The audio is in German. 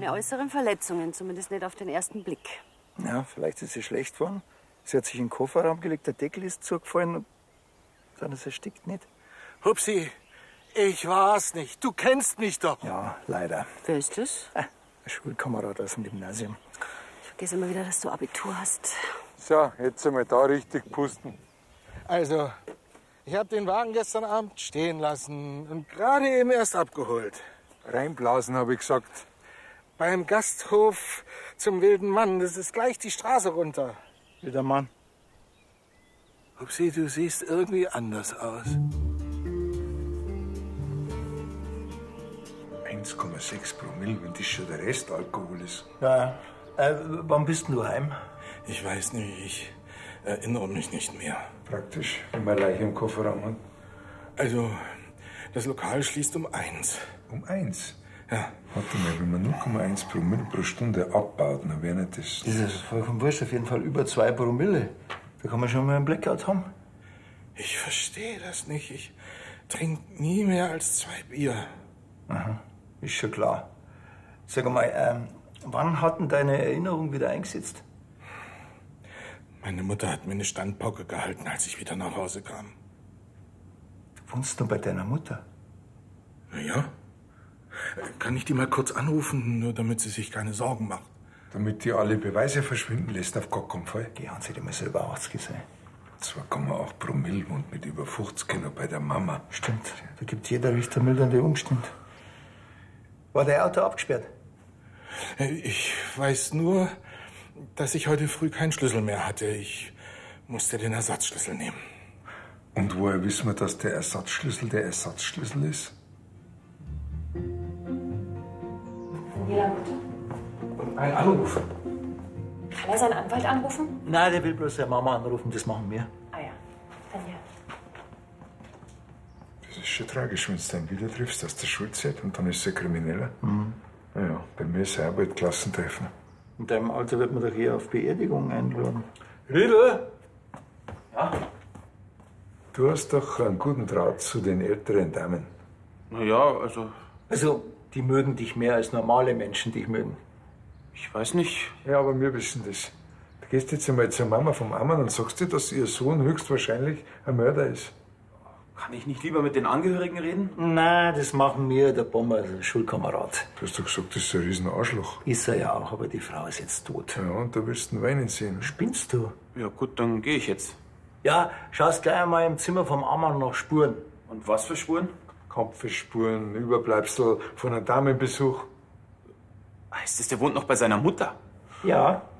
Keine äußeren Verletzungen, zumindest nicht auf den ersten Blick. Ja, vielleicht ist sie schlecht geworden. Sie hat sich in den Kofferraum gelegt, der Deckel ist zugefallen und dann ist sie erstickt nicht. Hupsi, ich war's nicht. Du kennst mich doch. Ja, leider. Wer ist das? Ein Schulkamerad aus dem Gymnasium. Ich vergesse immer wieder, dass du Abitur hast. So, jetzt einmal da richtig pusten. Also, ich habe den Wagen gestern Abend stehen lassen und gerade eben erst abgeholt. Reinblasen, habe ich gesagt. Beim Gasthof zum Wilden Mann. Das ist gleich die Straße runter. Wilder Mann. Hupsi, du siehst irgendwie anders aus. 1,6 Promille, wenn das schon der Rest Alkohol ist. Ja, wann bist denn du heim? Ich weiß nicht, ich erinnere mich nicht mehr. Praktisch, wenn man Leiche im Kofferraum hat. Also, das Lokal schließt um 1. Um 1? Ja. Warte mal, wenn man 0,1 Promille pro Stunde abbaut, dann wäre nicht das... Das ist vollkommen wurscht, auf jeden Fall über 2 Promille. Da kann man schon mal einen Blackout haben. Ich verstehe das nicht. Ich trinke nie mehr als 2 Bier. Aha, ist schon klar. Sag mal, wann hat denn deine Erinnerung wieder eingesetzt? Meine Mutter hat mir eine Standpauke gehalten, als ich wieder nach Hause kam. Du wohnst nur bei deiner Mutter? Na ja. Kann ich die mal kurz anrufen, nur damit sie sich keine Sorgen macht? Damit die alle Beweise verschwinden lässt, auf gar keinen Fall. Die haben sie dir mal selber 80 sein. 2,8 Promille und mit über 50 noch bei der Mama. Stimmt, da gibt jeder Richter mildernde Umstände. War dein Auto abgesperrt? Ich weiß nur, dass ich heute früh keinen Schlüssel mehr hatte. Ich musste den Ersatzschlüssel nehmen. Und woher wissen wir, dass der Ersatzschlüssel ist? Jeder Mutter. Ein Anruf. Kann er seinen Anwalt anrufen? Nein, der will bloß seine Mama anrufen, das machen wir. Ah ja, dann ja. Das ist schon tragisch, wenn du einen wieder triffst aus der Schulzeit und dann ist er Krimineller. Mhm. Naja, bei mir ist er auch bald Klassentreffen. In deinem Alter wird man doch eher auf Beerdigungen einladen. Riedl! Ja? Du hast doch einen guten Draht zu den älteren Damen. Na ja, also... Also, die mögen dich mehr als normale Menschen dich mögen. Ich weiß nicht. Ja, aber wir wissen das. Du gehst jetzt einmal zur Mama vom Ammann und sagst dir, dass ihr Sohn höchstwahrscheinlich ein Mörder ist. Kann ich nicht lieber mit den Angehörigen reden? Nein, das machen wir, der Bomber, der Schulkamerad. Du hast doch gesagt, das ist ein Riesenarschloch. Ist er ja auch, aber die Frau ist jetzt tot. Ja, und da willst du ihn weinen sehen. Spinnst du? Ja gut, dann gehe ich jetzt. Ja, schaust gleich einmal im Zimmer vom Ammann nach Spuren. Und was für Spuren? Kampfespuren, Überbleibsel von einem Damenbesuch. Heißt es, der wohnt noch bei seiner Mutter? Ja,